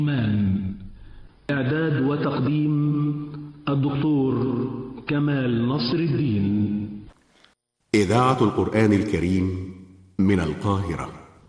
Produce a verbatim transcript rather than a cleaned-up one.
مان. إعداد وتقديم الدكتور كمال نصر الدين. إذاعة القرآن الكريم من القاهرة.